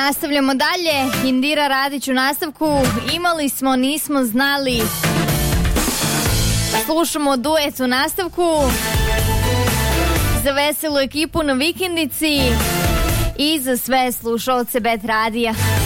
Nastavljamo dalje. Indira Radić u nastavku. Imali smo, nismo znali. Slušamo duet u nastavku. Za veselu ekipu na vikendici i za sve slušalce Bet radija.